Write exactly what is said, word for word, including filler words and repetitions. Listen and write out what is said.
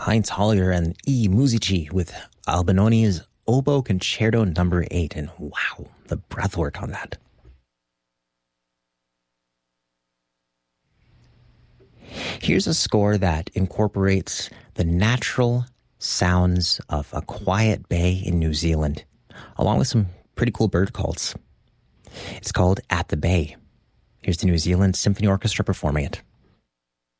Heinz Hollier and E. Musici with Albinoni's Oboe Concerto number eight. And wow, the breathwork on that. Here's a score that incorporates the natural sounds of a quiet bay in New Zealand, along with some pretty cool bird calls. It's called At the Bay. Here's the New Zealand Symphony Orchestra performing it.